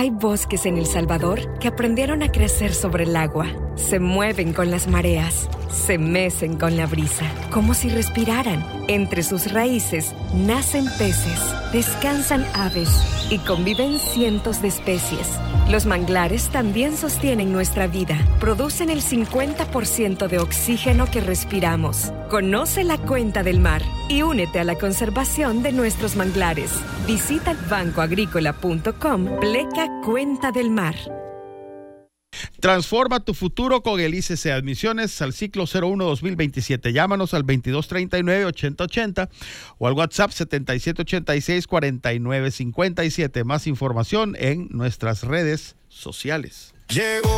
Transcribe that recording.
Hay bosques en El Salvador que aprendieron a crecer sobre el agua. Se mueven con las mareas, se mecen con la brisa, como si respiraran. Entre sus raíces nacen peces, descansan aves y conviven cientos de especies. Los manglares también sostienen nuestra vida. Producen el 50% de oxígeno que respiramos. Conoce la cuenta del mar y únete a la conservación de nuestros manglares. Visita bancoagrícola.com/Cuenta del Mar. Transforma tu futuro con el ICC. Admisiones al ciclo 01-2027. Llámanos al 2239-8080 o al WhatsApp 7786-4957. Más información en nuestras redes sociales.